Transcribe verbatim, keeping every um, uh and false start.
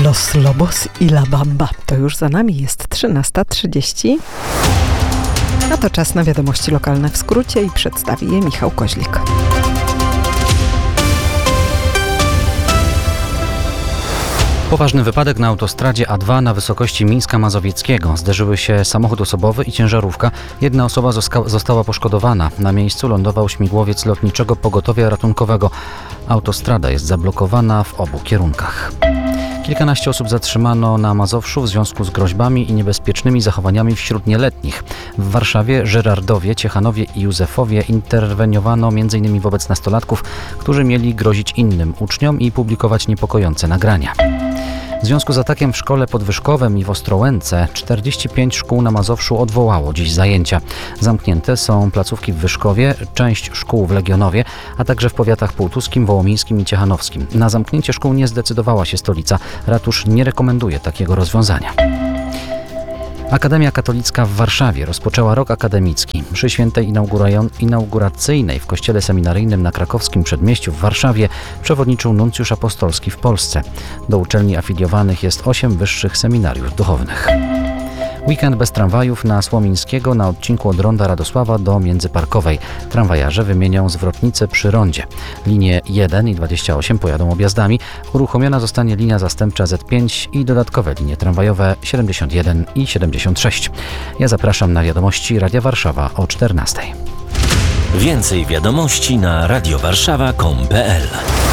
Los Lobos y la Bamba. To już za nami, jest trzynasta trzydzieści. A to czas na wiadomości lokalne w skrócie i przedstawi je Michał Koźlik. Poważny wypadek na autostradzie A dwa na wysokości Mińska Mazowieckiego. Zderzyły się samochód osobowy i ciężarówka. Jedna osoba została poszkodowana. Na miejscu lądował śmigłowiec lotniczego pogotowia ratunkowego. Autostrada jest zablokowana w obu kierunkach. Kilkanaście osób zatrzymano na Mazowszu w związku z groźbami i niebezpiecznymi zachowaniami wśród nieletnich. W Warszawie, Żyrardowie, Ciechanowie i Józefowie interweniowano m in wobec nastolatków, którzy mieli grozić innym uczniom i publikować niepokojące nagrania. W związku z atakiem w szkole pod Wyszkowem i w Ostrołęce czterdzieści pięć szkół na Mazowszu odwołało dziś zajęcia. Zamknięte są placówki w Wyszkowie, część szkół w Legionowie, a także w powiatach półtuskim, wołomińskim i ciechanowskim. Na zamknięcie szkół nie zdecydowała się stolica. Ratusz nie rekomenduje takiego rozwiązania. Akademia Katolicka w Warszawie rozpoczęła rok akademicki. Mszy świętej inauguracyjnej w kościele seminaryjnym na Krakowskim Przedmieściu w Warszawie przewodniczył nuncjusz apostolski w Polsce. Do uczelni afiliowanych jest osiem wyższych seminariów duchownych. Weekend bez tramwajów na Słomińskiego na odcinku od ronda Radosława do Międzyparkowej. Tramwajarze wymienią zwrotnice przy rondzie. Linie jeden i dwadzieścia osiem pojadą objazdami. Uruchomiona zostanie linia zastępcza Z pięć i dodatkowe linie tramwajowe siedemdziesiąt jeden i siedemdziesiąt sześć. Ja zapraszam na wiadomości Radia Warszawa o czternastej. Więcej wiadomości na radiowarszawa kropka com kropka pe el.